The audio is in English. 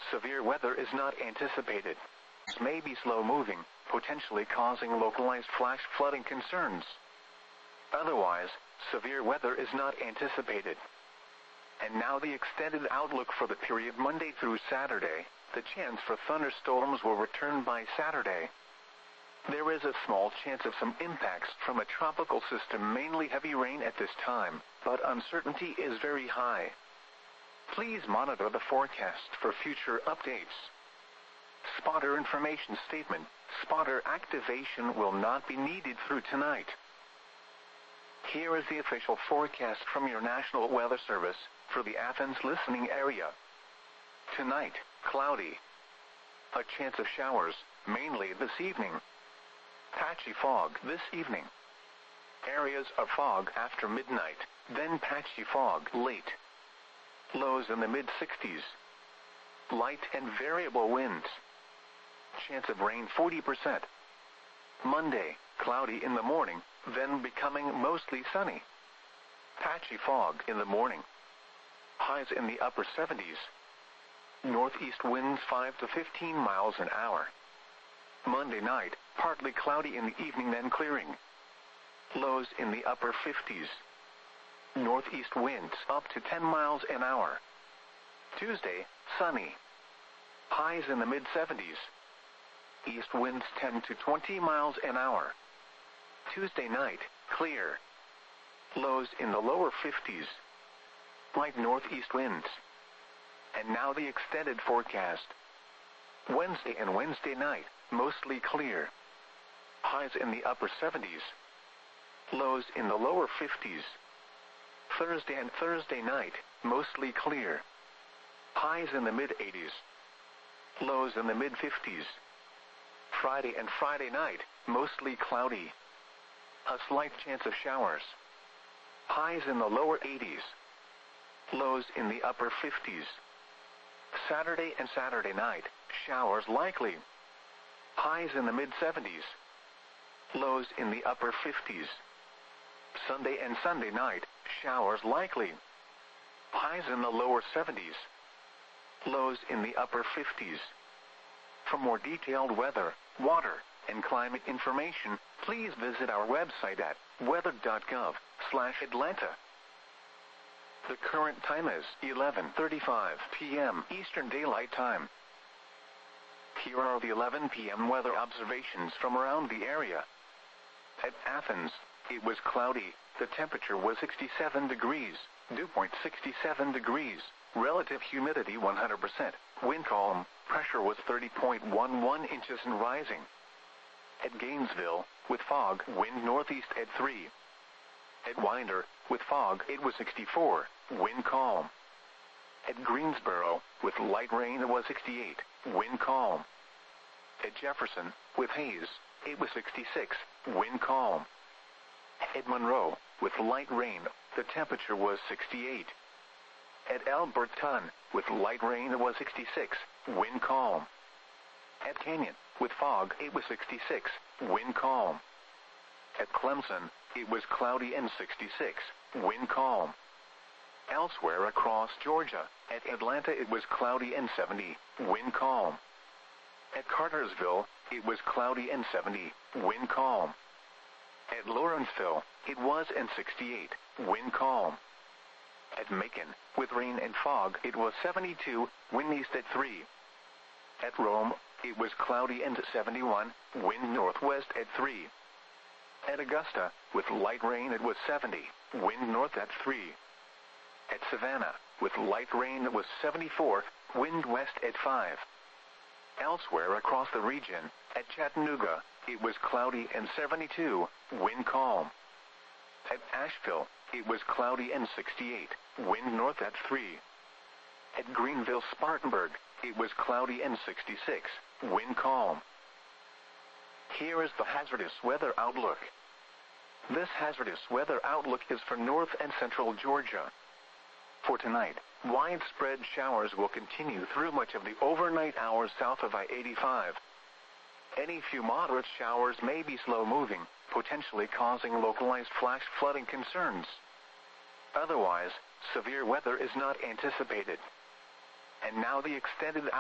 severe weather is not anticipated. This may be slow-moving, potentially causing localized flash flooding concerns. Otherwise, severe weather is not anticipated. And now the extended outlook for the period Monday through Saturday. The chance for thunderstorms will return by Saturday. There is a small chance of some impacts from a tropical system, mainly heavy rain at this time, but uncertainty is very high. Please monitor the forecast for future updates. Spotter information statement. Spotter activation will not be needed through tonight. Here is the official forecast from your National Weather Service for the Athens listening area. Tonight, cloudy. A chance of showers, mainly this evening. Patchy fog this evening. Areas of fog after midnight, then patchy fog late. Lows in the mid-60s. Light and variable winds. Chance of rain 40%. Monday, cloudy in the morning, then becoming mostly sunny. Patchy fog in the morning. Highs in the upper 70s. Northeast winds 5 to 15 miles an hour. Monday night, partly cloudy in the evening, then clearing. Lows in the upper 50s. Northeast winds up to 10 miles an hour. Tuesday, sunny. Highs in the mid-70s. East winds 10 to 20 miles an hour. Tuesday night, clear. Lows in the lower 50s. Light northeast winds. And now the extended forecast. Wednesday and Wednesday night, mostly clear. Highs in the upper 70s. Lows in the lower 50s. Thursday and Thursday night, mostly clear. Highs in the mid-80s. Lows in the mid-50s. Friday and Friday night, mostly cloudy. A slight chance of showers. Highs in the lower 80s. Lows in the upper 50s. Saturday and Saturday night, showers likely. Highs in the mid-70s. Lows in the upper 50s. Sunday and Sunday night, showers likely. Highs in the lower 70s. Lows in the upper 50s. For more detailed weather, water, and climate information, please visit our website at weather.gov/Atlanta. The current time is 11:35 p.m. Eastern Daylight Time. Here are the 11 p.m. weather observations from around the area. At Athens, it was cloudy. The temperature was 67 degrees, dew point 67 degrees, relative humidity 100%, wind calm, pressure was 30.11 inches and rising. At Gainesville, with fog, wind northeast at 3. At Winder, with fog, it was 64, wind calm. At Greensboro, with light rain, it was 68, wind calm. At Jefferson, with haze, it was 66, wind calm. At Monroe, with light rain, the temperature was 68. At Alberton, with light rain, it was 66, wind calm. At Canyon, with fog, it was 66, wind calm. At Clemson, it was cloudy and 66, wind calm. Elsewhere across Georgia, at Atlanta it was cloudy and 70, wind calm. At Cartersville, it was cloudy and 70, wind calm. At Lawrenceville, it was and 68, wind calm. At Macon, with rain and fog, it was 72, wind east at 3. At Rome, it was cloudy and 71, wind northwest at 3. At Augusta, with light rain, it was 70, wind north at 3. At Savannah, with light rain, it was 74, wind west at 5. Elsewhere across the region, at Chattanooga, it was cloudy and 72, wind calm. At Asheville, it was cloudy and 68, wind north at 3. At Greenville-Spartanburg, it was cloudy and 66, wind calm. Here is the hazardous weather outlook. This hazardous weather outlook is for north and central Georgia. For tonight, widespread showers will continue through much of the overnight hours south of I-85. Any few moderate showers may be slow-moving, potentially causing localized flash flooding concerns. Otherwise, severe weather is not anticipated. And now the extended